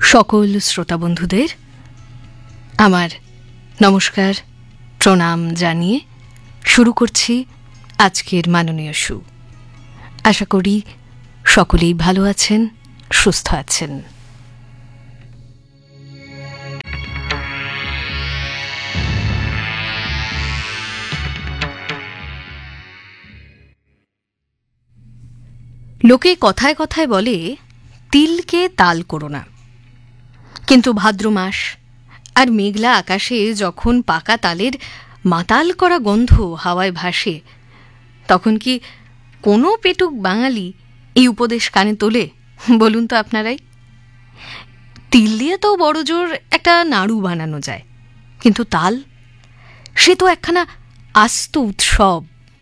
সকল শ্রোতা বন্ধুদের আমার নমস্কার প্রণাম জানিয়ে শুরু করছি আজকের মাননীয় শু। আশা করি সকলেই ভালো আছেন, সুস্থ আছেন। লোকে কথায় কথায় বলে তিলকে তাল করো না, কিন্তু ভাদ্র মাস আর মেঘলা আকাশে যখন পাকা তালের মাতাল করা গন্ধ হাওয়ায় ভাসে, তখন কি কোনো পেটুক বাঙালি এই উপদেশ কানে তোলে বলুন তো আপনারাই? তিল দিয়ে তো বড় জোর একটা নাড়ু বানানো যায়, কিন্তু তাল সে তো একখানা আস্ত উৎসব।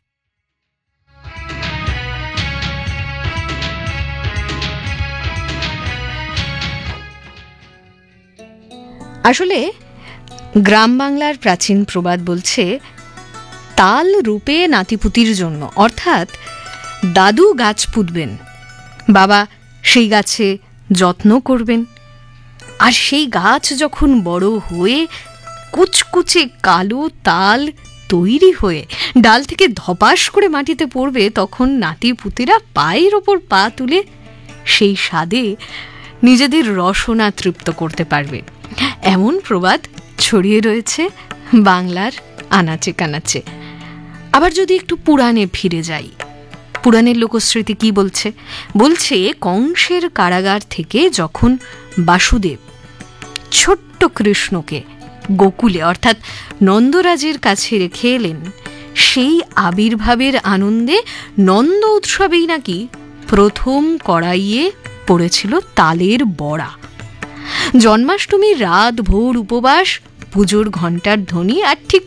আসলে গ্রাম বাংলার প্রাচীন প্রবাদ বলছে, তাল রূপে নাতিপুতির জন্য, অর্থাৎ দাদু গাছ পুঁতবেন, বাবা সেই গাছে যত্ন করবেন, আর সেই গাছ যখন বড় হয়ে কুচকুচে কালো তাল তৈরি হয়ে ডাল থেকে ধপাস করে মাটিতে পড়বে, তখন নাতিপুতিরা পায়ের ওপর পা তুলে সেই স্বাদে নিজেদের রসনা তৃপ্ত করতে পারবে। এমন প্রবাদ ছড়িয়ে রয়েছে বাংলার আনাচে কানাচে। আবার যদি একটু পুরাণে ফিরে যাই, পুরাণের লোকশ্রুতি কি বলছে? বলছে কংসের কারাগার থেকে যখন বাসুদেব ছোট্ট কৃষ্ণকে গোকুলে অর্থাৎ নন্দরাজের কাছে রেখে এলেন, সেই আবির্ভাবের আনন্দে নন্দ উৎসবেই নাকি প্রথম কড়াইয়ে পড়েছিল তালের বড়া। জন্মাষ্টমীর রাত ভোর উপবাস, পুজোর ঘণ্টার ধ্বনি, আর ঠিক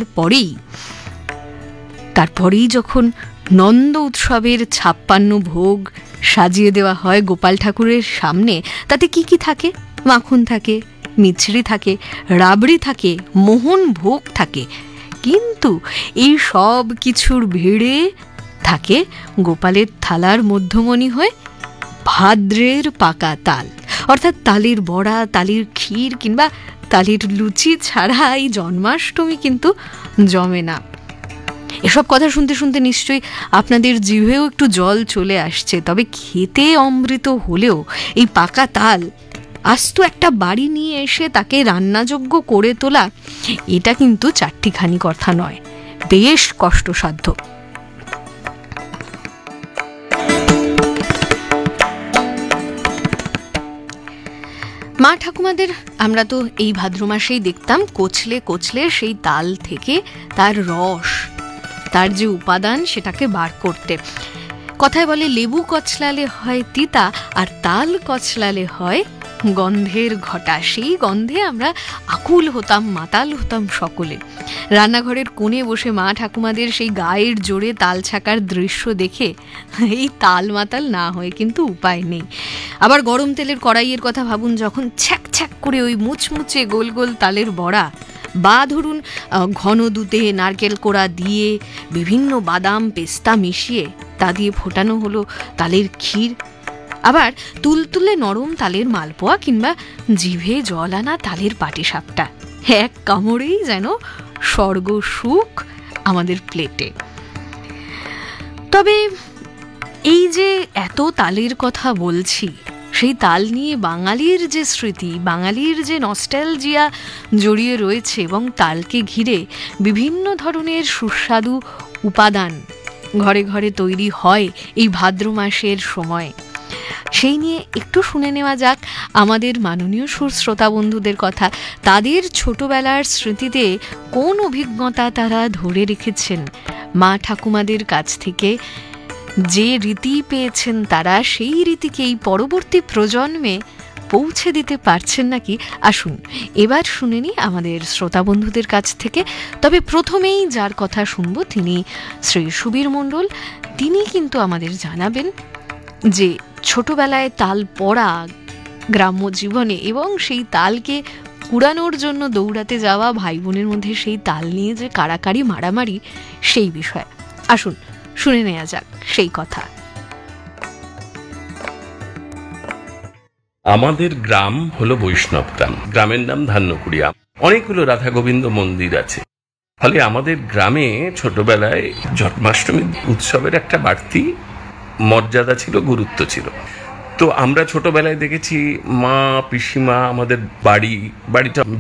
তারপরেই যখন নন্দ উৎসবের 56 ভোগ সাজিয়ে দেওয়া হয় গোপাল ঠাকুরের সামনে, তাতে কি কি থাকে? মাখন থাকে, মিছরি থাকে, রাবড়ি থাকে, মোহন ভোগ থাকে, কিন্তু এই সব কিছুর ভিড়ে থাকে গোপালের থালার মধ্যমণি হয়ে ভাদ্রের পাকা তাল, অর্থাৎ তালের বড়া, তালের ক্ষীর কিংবা তালের লুচি ছাড়া এই জন্মাষ্টমী কিন্তু জমে না। এসব কথা শুনতে শুনতে নিশ্চয়ই আপনাদের জিভেও একটু জল চলে আসছে। তবে খেতে অমৃত হলেও এই পাকা তাল আস্ত একটা বাড়ি নিয়ে এসে তাকে রান্নাযোগ্য করে তোলা, এটা কিন্তু চারটিখানি কথা নয়, বেশ কষ্টসাধ্য। মা ঠাকুমাদের আমরা তো এই ভাদ্র মাসেই দেখতাম কচলে কচলে সেই তাল থেকে তার রস, তার যে উপাদান সেটাকে বার করতে। কথায় বলে লেবু কচলালে হয় তিতা, আর তাল কচলালে হয় গন্ধের ঘটা। সেই গন্ধে আমরা আকুল হতাম, মাতাল হতাম সকলে। রান্নাঘরের কোণে বসে মা ঠাকুমাদের সেই গায়ের জোরে তাল ছাকার দৃশ্য দেখে এই তাল মাতাল না হয়ে কিন্তু উপায় নেই। আবার গরম তেলের কড়াইয়ের কথা ভাবুন, যখন ছ্যাক ছ্যাক করে ওই মুচমুচে গোল গোল তালের বড়া, বা ধরুন ঘন দুধে নারকেল কোড়া দিয়ে বিভিন্ন বাদাম পেস্তা মিশিয়ে তা দিয়ে ফোটানো হলো তালের ক্ষীর, আবার তুলতুলে নরম তালের মালপোয়া কিংবা জিভে জল আনা তালের পাটিসাপটা, এক কামড়েই যেন স্বর্গ সুখ আমাদের প্লেটে। তবে এই যে এত তালের কথা বলছি, সেই তাল নিয়ে বাঙালির যে স্মৃতি, বাঙালির যে নস্টালজিয়া জড়িয়ে রয়েছে, এবং তালকে ঘিরে বিভিন্ন ধরনের সুস্বাদু উপাদান ঘরে ঘরে তৈরি হয় এই ভাদ্র মাসের সময়, সেই নিয়ে একটু শুনে নেওয়া যাক আমাদের মাননীয় সুর শ্রোতা বন্ধুদের কথা। তাদের ছোটবেলার স্মৃতিতে কোন অভিজ্ঞতা তারা ধরে রেখেছেন, মা ঠাকুমাদের কাছ থেকে যে রীতি পেয়েছেন তারা, সেই রীতিকে এই পরবর্তী প্রজন্মে পৌঁছে দিতে পারছেন নাকি? আসুন এবার শুনে নিই আমাদের শ্রোতা বন্ধুদের কাছ থেকে। তবে প্রথমেই যার কথা শুনবো তিনি শ্রী সুবীর মণ্ডল। তিনি কিন্তু আমাদের জানাবেন যে ছোটবেলায় তাল পড়া গ্রাম্য জীবনে, এবং সেই তালকে কুড়ানোর জন্য দৌড়াতে যাওয়া ভাই বোনের মধ্যে সেই তাল নিয়ে যে কাড়াকাড়ি মারামারি, সেই বিষয়ে আসুন শুনে নেওয়া যাক সেই কথা। আমাদের গ্রাম হলো বৈষ্ণব গ্রাম, গ্রামের নাম ধান্যকুড়িয়া। অনেকগুলো রাধা গোবিন্দ মন্দির আছে। ফলে আমাদের গ্রামে ছোটবেলায় জন্মাষ্টমী উৎসবের একটা বাড়তি মর্যাদা ছিল, গুরুত্ব ছিল। তো আমরা ছোটবেলায় দেখেছি মা, পিসিমা, আমাদের বাড়িটা